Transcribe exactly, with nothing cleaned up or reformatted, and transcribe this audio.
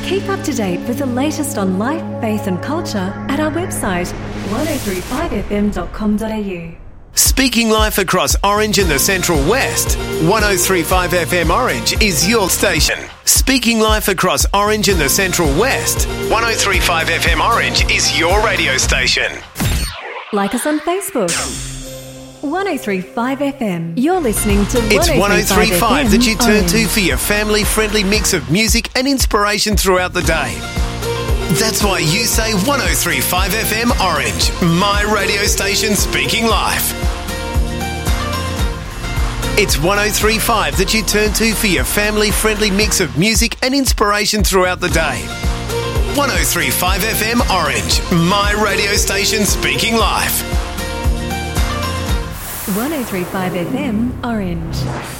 Keep up to date with the latest on life, faith and culture at our website one oh three five f m dot com dot a u. Speaking life across Orange and the Central West, one oh three point five F M Orange is your station. Speaking life across Orange and the Central West, one oh three point five F M Orange is your radio station. Like us on Facebook. one oh three point five F M. You're listening to It's one oh three point five that you turn Orange. to for your family-friendly mix of music and inspiration throughout the day. That's why you say one oh three point five F M Orange, my radio station speaking life. It's one oh three point five that you turn to for your family-friendly mix of music and inspiration throughout the day. one oh three point five F M Orange, my radio station speaking life. one oh three point five F M Orange.